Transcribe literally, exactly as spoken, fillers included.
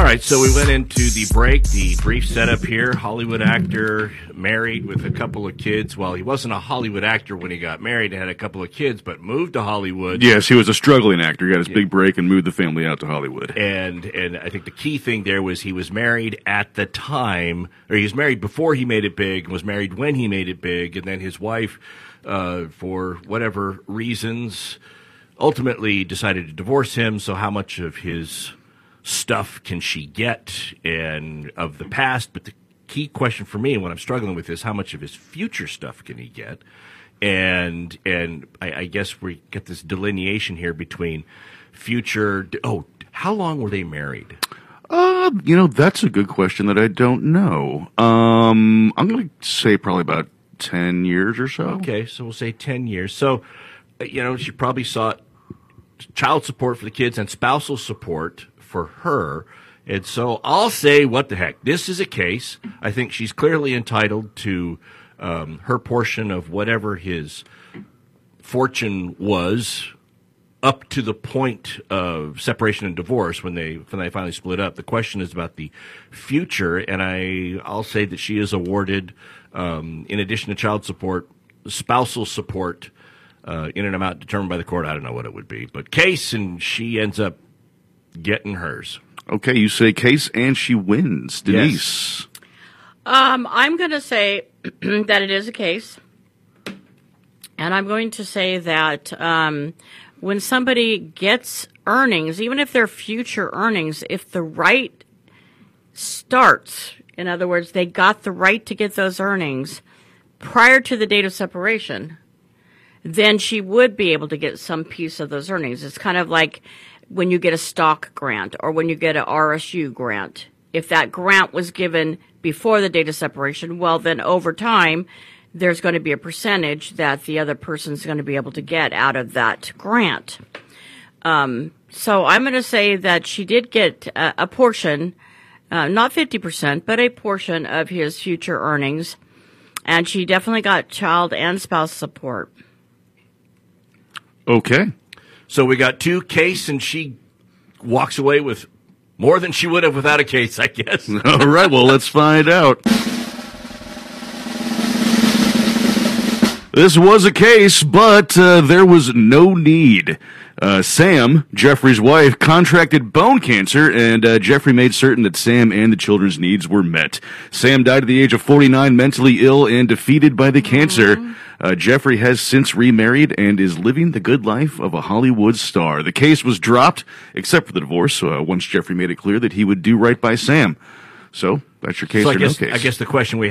right, so we went into the break, the brief setup here. Hollywood actor, married with a couple of kids. Well, he wasn't a Hollywood actor when he got married and had a couple of kids, but moved to Hollywood. Yes, he was a struggling actor. He got his yeah. big break and moved the family out to Hollywood. And and I think the key thing there was he was married at the time, or he was married before he made it big, and was married when he made it big, and then his wife, uh, for whatever reasons, ultimately decided to divorce him. So how much of his stuff can she get and of the past? But the key question for me and what I'm struggling with is how much of his future stuff can he get? And and I, I guess we get this delineation here between future. Oh, how long were they married? Uh, you know, that's a good question that I don't know. Um, I'm going to say probably about ten years or so. Okay, so we'll say ten years. So, you know, she probably sought child support for the kids and spousal support for her. And so I'll say, what the heck? This is a case. I think she's clearly entitled to um, her portion of whatever his fortune was up to the point of separation and divorce when they when they finally split up. The question is about the future, and I, I'll say that she is awarded, um, in addition to child support, spousal support uh, in an amount determined by the court. I don't know what it would be, but case, and she ends up getting hers. Okay, you say case and she wins. Denise. Yes. Um, I'm going to say that it is a case. And I'm going to say that um, when somebody gets earnings, even if they're future earnings, if the right starts, in other words, they got the right to get those earnings prior to the date of separation, then she would be able to get some piece of those earnings. It's kind of like when you get a stock grant or when you get an R S U grant. If that grant was given before the date of separation, well, then over time, there's going to be a percentage that the other person's going to be able to get out of that grant. Um, so I'm going to say that she did get a, a portion, uh, not fifty percent, but a portion of his future earnings. And she definitely got child and spouse support. Okay. So we got two case, and she walks away with more than she would have without a case, I guess. All right, well, let's find out. This was a case, but uh, there was no need. Uh, Sam, Jeffrey's wife, contracted bone cancer, and uh, Jeffrey made certain that Sam and the children's needs were met. Sam died at the age of forty-nine, mentally ill and defeated by the cancer. Mm-hmm. Uh, Jeffrey has since remarried and is living the good life of a Hollywood star. The case was dropped, except for the divorce, uh, once Jeffrey made it clear that he would do right by Sam. So, that's your case so or I guess, no case. I guess the question we